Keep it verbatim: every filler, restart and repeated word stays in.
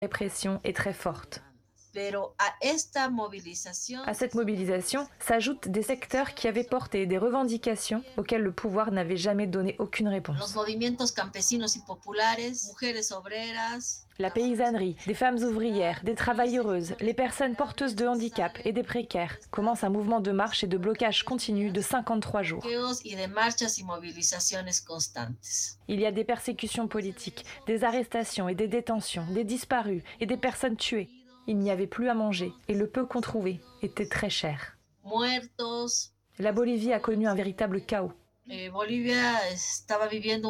La répression est très forte. Pero a esta movilización À cette mobilisation s'ajoutent des secteurs qui avaient porté des revendications auxquelles le pouvoir n'avait jamais donné aucune los réponse. movimientos campesinos y populares, mujeres obreras, La paysannerie, des femmes ouvrières, des travailleuses, les personnes porteuses de handicap et des précaires commencent un mouvement de marche et de blocage continu de cinquante-trois jours. bloqueos y de marchas y movilizaciones constantes. Il y a des persécutions politiques, des arrestations et des détentions, des disparus et des personnes tuées. Il n'y avait plus à manger et le peu qu'on trouvait était très cher. Muertos. La Bolivie a connu un véritable chaos. Eh, Bolivia estaba viviendo